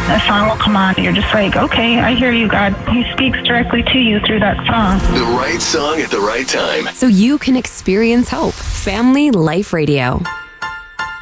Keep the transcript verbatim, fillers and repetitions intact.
a song will come on, and you're just like, okay, I hear you, God. He speaks directly to you through that song. The right song at the right time. So you can experience hope. Family Life Radio.